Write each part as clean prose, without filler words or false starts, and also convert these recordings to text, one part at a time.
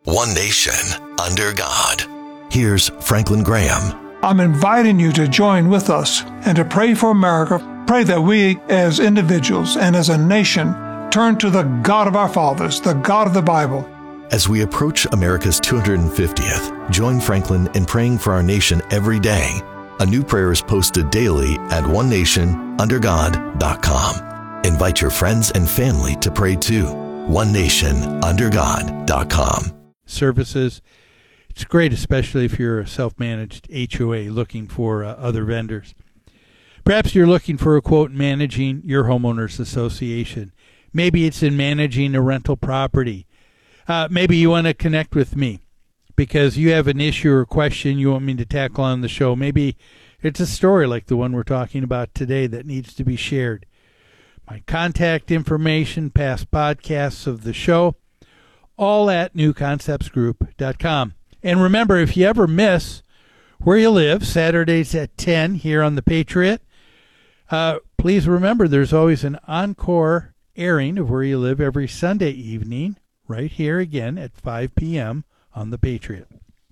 One nation, under God. Here's Franklin Graham. I'm inviting you to join with us and to pray for America. Pray that we as individuals and as a nation turn to the God of our fathers, the God of the Bible. As we approach America's 250th, join Franklin in praying for our nation every day. A new prayer is posted daily at onenationundergod.com. Invite your friends and family to pray too. onenationundergod.com. Services. It's great, especially if you're a self-managed HOA looking for other vendors. Perhaps you're looking for a quote managing your homeowners association. Maybe it's in managing a rental property. Maybe you want to connect with me because you have an issue or question you want me to tackle on the show. Maybe it's a story like the one we're talking about today that needs to be shared. My contact information, past podcasts of the show, all at newconceptsgroup.com. And remember, if you ever miss Where You Live, Saturdays at 10 here on The Patriot, please remember there's always an encore airing of Where You Live every Sunday evening, right here again at 5 p.m. on The Patriot.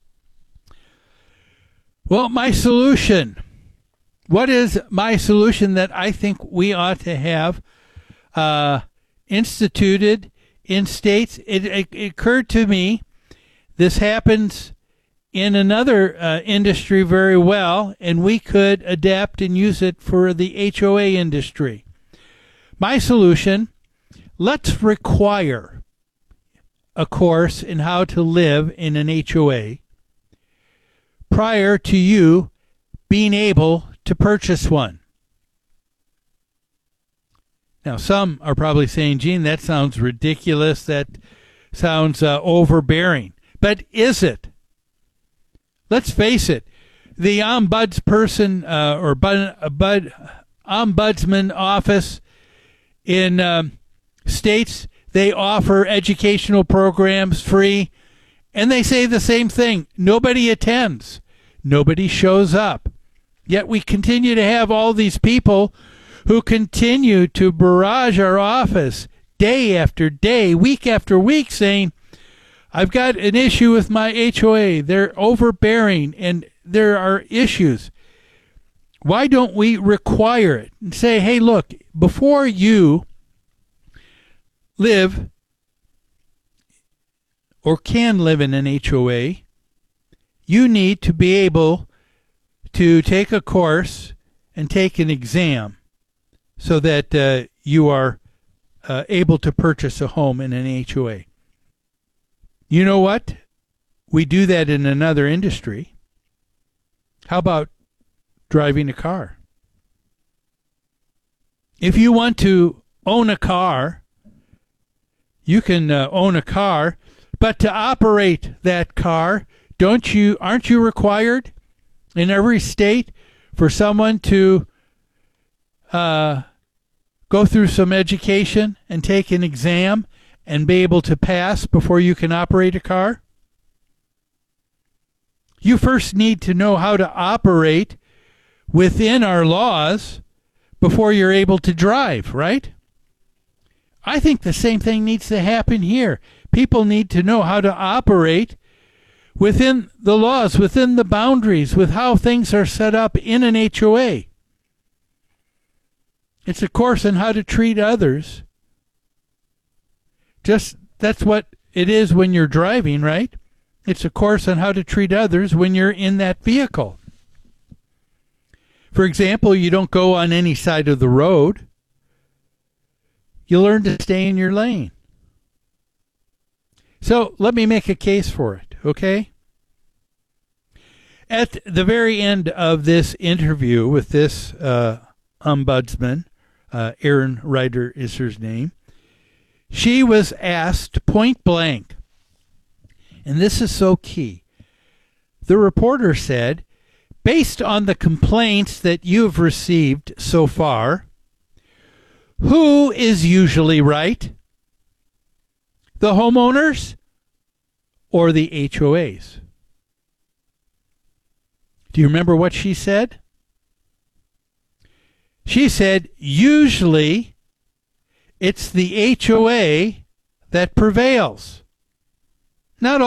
Well, my solution. What is my solution that I think we ought to have instituted in states? It occurred to me this happens in another industry very well, and we could adapt and use it for the HOA industry. My solution, let's require a course in how to live in an HOA prior to you being able to purchase one. Now, some are probably saying, Gene, that sounds ridiculous. That sounds overbearing. But is it? Let's face it. The ombudsperson ombudsman office in states, they offer educational programs free, and they say the same thing. Nobody attends. Nobody shows up. Yet we continue to have all these people who continue to barrage our office day after day, week after week, saying, I've got an issue with my HOA. They're overbearing and there are issues. Why don't we require it and say, hey, look, before you live or can live in an HOA, you need to be able to take a course and take an exam so that you are able to purchase a home in an HOA. You know what? We do that in another industry. How about driving a car? If you want to own a car, you can own a car, but to operate that car, aren't you required in every state for someone to go through some education and take an exam and be able to pass before you can operate a car? You first need to know how to operate within our laws before you're able to drive, right? I think the same thing needs to happen here. People need to know how to operate within the laws, within the boundaries, with how things are set up in an HOA. It's a course on how to treat others. That's what it is when you're driving, right? It's a course on how to treat others when you're in that vehicle. For example, you don't go on any side of the road. You learn to stay in your lane. So let me make a case for it, okay? At the very end of this interview with this ombudsman, Erin Ryder is her name, she was asked point blank, and this is so key. The reporter said, based on the complaints that you've received so far, who is usually right? The homeowners or the HOAs? Do you remember what she said? She said, usually it's the HOA that prevails. Not